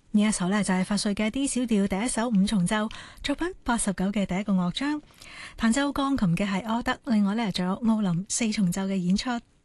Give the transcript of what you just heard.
呢一首呢，就係法瑞嘅 D 小調第一首五重奏，作品89嘅第一個樂章。彈奏鋼琴嘅係柯德，另外呢，仲有奧林四重奏嘅演出。